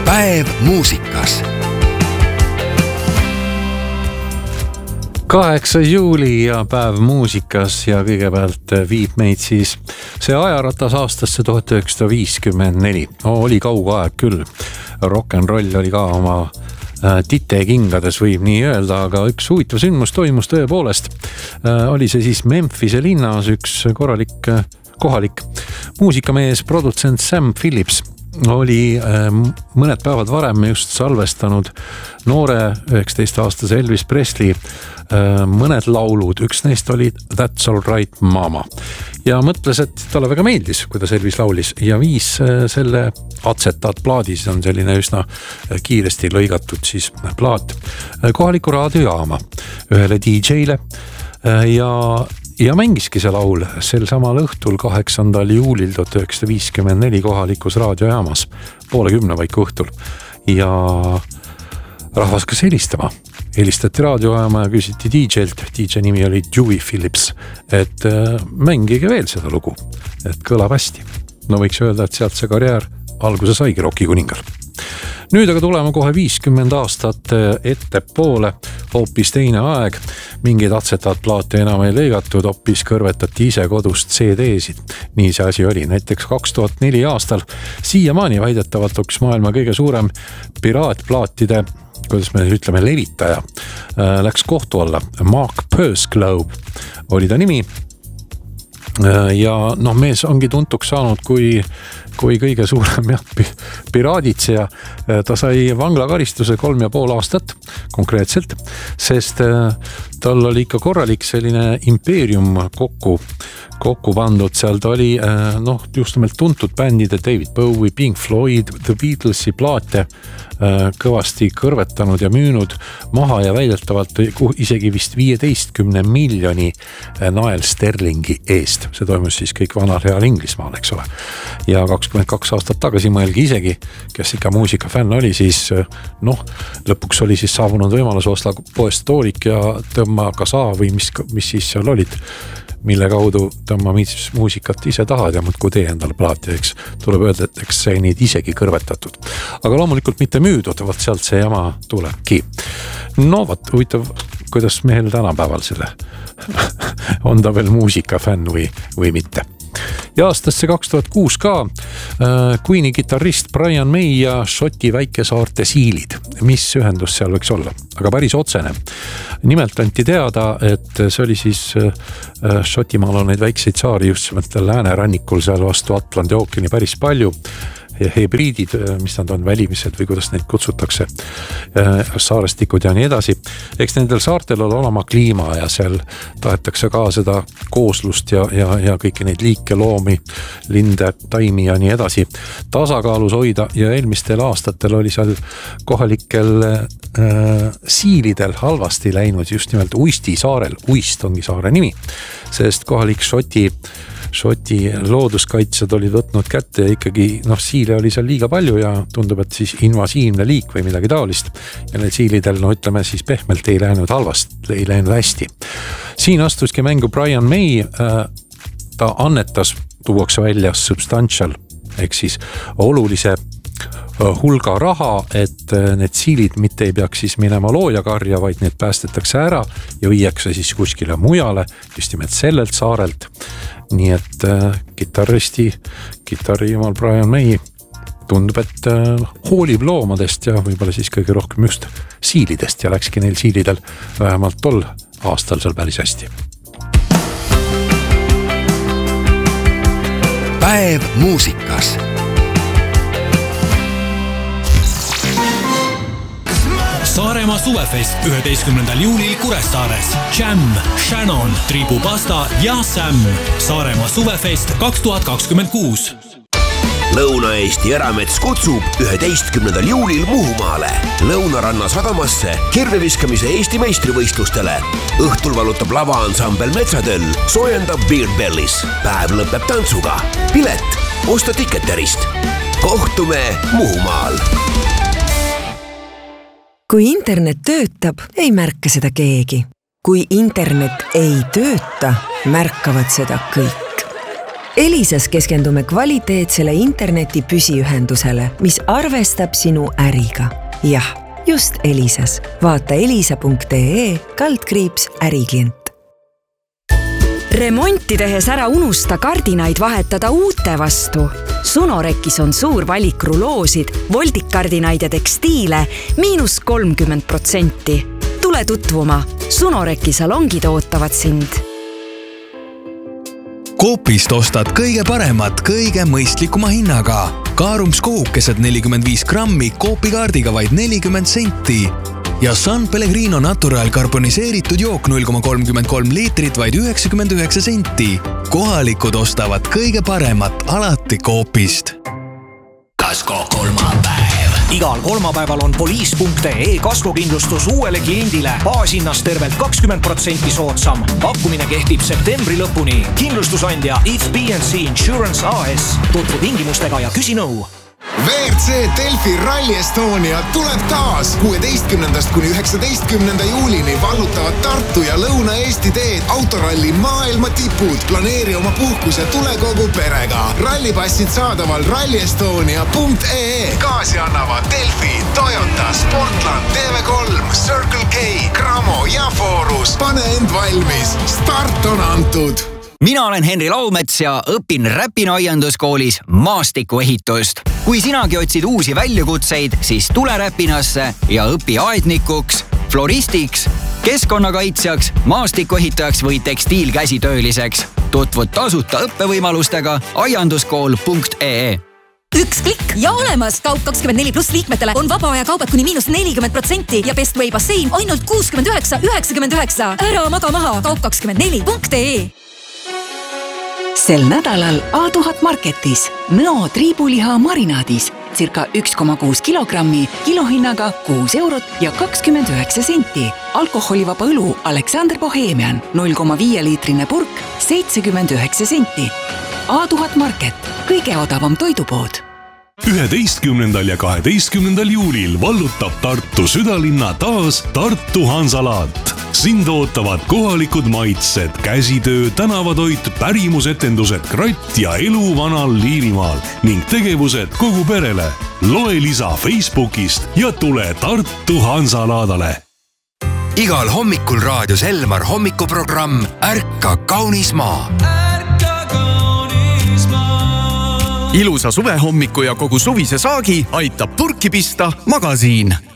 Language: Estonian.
Päev muusikas. 8. juuli ja päev muusikas ja kõigepealt viib meid siis see ajaratas aastasse 1954. Oli kauge aeg küll. Rock'n'roll oli ka oma titekingades, võib nii öelda, aga üks huvitav sündmus toimus tõepoolest. Oli see siis Memphise linnas üks kohalik muusikamees, produtsent Sam Phillips oli mõned päevad varem just salvestanud noore 19-aastase Elvis Presley mõned laulud. Üks neist oli That's All Right Mama ja mõtles, et talle väga meeldis, kuidas Elvis laulis ja viis selle atsetaatplaadis, on selline üsna kiiresti lõigatud siis plaat kohaliku raadiojaama ühele DJ-le ja mängiski see laul sel samal õhtul 8. juulil 1954 kohalikus raadiojaamas 9:30 vaiku õhtul ja rahvas kas helistati raadiojaama ja küsiti DJ-lt, DJ nimi oli Dewey Phillips, et mängige veel seda lugu, et kõlab hästi. No võiks öelda, et sealt see karjäär alguse saigi Rocki kuningal. Nüüd aga tuleme kohe 50 aastat ettepoole, hoopis teine aeg. Mingeid atsetaatplaate enam ei lõigatud, hoopis kõrvetati ise kodust CD-sid. Nii see asi oli. Näiteks 2004 aastal siiamaani väidetavalt üks maailma kõige suurem piraatplaatide, kuidas me ütleme, levitaja, läks kohtu alla. Mark Pursglobe oli ta nimi. Ja mees ongi tuntuks saanud kui kõige suurem piraaditseja. Ta sai vanglakaristuse 3,5 aastat konkreetselt, sest tal oli ikka korralik selline impeerium kokku pandud. Seal ta oli just nimelt tuntud bändide David Bowie, Pink Floyd, The Beatlesi plaate kõvasti kõrvetanud ja müünud maha ja väidetavalt isegi vist 15 miljoni nael sterlingi eest. See toimus siis kõik vanal heal Inglismaal, eks ole. Ja 22 aastat tagasi mõelgi isegi, kes ikka muusikafänn oli, siis lõpuks oli siis saabunud võimalus osta poest toolik ja tõmma kasaa või mis siis seal olid, mille kaudu tõmma muusikat ise tahad ja muudku tee endale plaati, eks tuleb öelda, et eks see neid isegi kõrvetatud. Aga loomulikult mitte müüdud, vaat sealt see jama tulebki. Huvitav, kuidas mehel tänapäeval selle on ta veel muusikafänn või mitte. Ja aastasse 2006 ka Queen'i kitarrist Brian May ja Šoti väikesaarte Siilid. Mis ühendus seal võiks olla? Aga päris otsene. Nimelt anti teada, et see oli siis Šotimaal on neid väikseid saari just läänerannikul seal vastu Atlandi ookeani päris palju. Hebriidid, mis nad on, välimised või kuidas neid kutsutakse, saarestikud ja nii edasi. Eks nendel saartel on olema kliima ja seal tahetakse ka seda kooslust ja kõiki neid liike, loomi, linde, taimi ja nii edasi tasakaalus hoida ja eelmistel aastatel oli seal kohalikel siilidel halvasti läinud just nimelt Uisti saarel. Uist ongi saare nimi, sest kohalik Šoti looduskaitsjad olid võtnud kätte ja ikkagi siile oli seal liiga palju ja tundub, et siis invasiivne liik või midagi taolist. Ja need siilidel, ütleme siis pehmelt ei läinud hästi. Siin astuski mängu Brian May, ta annetas, tuuakse välja substantial, ehk siis olulise hulga raha, et need siilid mitte ei peaks siis minema loojakarja, vaid need päästetakse ära ja viiakse siis kuskile mujale, just nimelt sellelt saarelt. Nii et kitarrijumal Brian May tundub, et hoolib loomadest ja võib-olla siis kõige rohkem just siilidest ja läkski neil siilidel vähemalt tol aastal seal päris hästi. Päev muusikas. Saaremaa suvefest 11. juulil Kuressaares. Jam, Shannon, Tribu Pasta ja Sam. Saaremaa suvefest 2026. Lõuna-Eesti Eramets kutsub 11. juulil Muhumaale Lõunaranna sadamasse kirveviskamise Eesti meistrivõistlustele. Õhtul valutab lavaansambel Metsatöll, soojendab Beer Bellis. Päev lõpeb tantsuga. Pilet osta Ticketerist. Kohtume Muhumaal. Kui internet töötab, ei märka seda keegi. Kui internet ei tööta, märkavad seda kõik. Elisas keskendume kvaliteetsele interneti püsiühendusele, mis arvestab sinu äriga. Jah, just Elisas. Vaata elisa.ee/äriklient. Remonti tehes ära unusta kardinaid vahetada uute vastu. Sunorekis on suur valik ruloosid, voldikkardinaid ja tekstiile –30%. Tule tutvuma. Sunoreki salongid ootavad sind. Coopist ostad kõige paremat, kõige mõistlikuma hinnaga. Kaarumskookesed 45 grammi Coopi kaardiga vaid 40 senti. Ja San Pellegrino Natural karboniseeritud jook 0,33 liitrit vaid 99 senti. Kohalikud ostavad kõige paremat alati Coopist. Kasko kolmapäev. Igal kolmapäeval on poliis.ee kaskokindlustus uuele kliendile baashinnast tervelt 20% soodsam. Pakkumine kehtib septembri lõpuni. Kindlustusandja If B&C Insurance AS. Tutvu tingimustega ja küsi nõu. WRC Delfi Rally Estonia tuleb taas 16. kuni 19. juulini vallutavad Tartu ja Lõuna-Eesti teed autoralli maailma tipud. Planeeri oma puhkus ja tule kogu perega. Rallipassid saadaval rallyestonia.ee. Kaasi annavad Delfi, Toyota, Sportland, TV3, Circle K, Cramo ja Forus. Pane end valmis. Start on antud. Mina olen Henri Laumets ja õpin Räpina aianduskoolis maastikuehitust. Kui sinagi otsid uusi väljakutseid, siis tule Räpinasse ja õpi aednikuks, floristiks, keskkonnakaitsjaks, maastikuehitajaks või tekstiilkäsitööliseks. Tutvud tasuta õppevõimalustega aianduskool.ee. Üks klikk ja olemas! Kaup24+ liikmetele on vaba aja kaubad kuni -40% ja Bestway bassein ainult 69,99. Ära maga maha kaup24.ee. Sel nädalal A1000 Marketis Nõo triibuliha marinaadis circa 1,6 kilogrammi kilohinnaga 6 eurot ja 29 senti. Alkoholivaba õlu Alexander Bohemian 0,5 liitrine purk 79 senti. A1000 Market, kõige odavam toidupood. 11. ja 12. juulil vallutab Tartu südalinna taas Tartu Hansalaat. Sind ootavad kohalikud maitsed, käsitöö, tänavatoit, pärimusetendused, kratt ja elu vanal Liivimaal ning tegevused kogu perele. Loe lisa Facebookist ja tule Tartu Hansalaadale. Igal hommikul raadios Elmar hommikuprogramm Ärka kaunis maa. Ilusa suvehommiku ja kogu suvise saagi aitab purki pista magasiin.